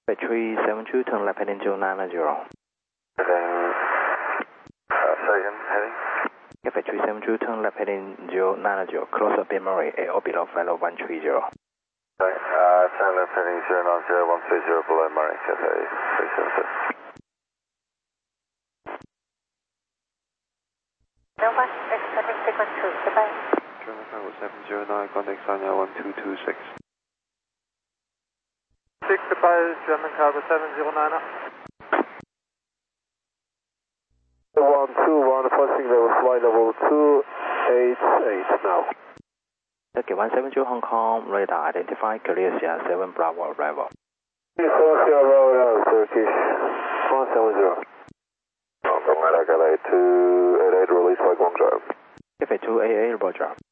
372, turn left heading 090. Say again, heading? Cafe 372, turn left heading 090, close up in Murray, AO below fellow 130. Sorry, turn left heading 090, 130 below Murray, Cafe 372. Nova, expecting sequence 2, goodbye. German Tower 709, contact Sanya 1226. 6 goodbye, German Cargo 709. 121, approaching level flight level 288 now. Okay, 172 Hong Kong, radar identify, clear Sierra 7 Bravo arrival. Turkish 170. Hong Kong, radar Galley 288, release by Guangzhou. Cafe 288, Roger.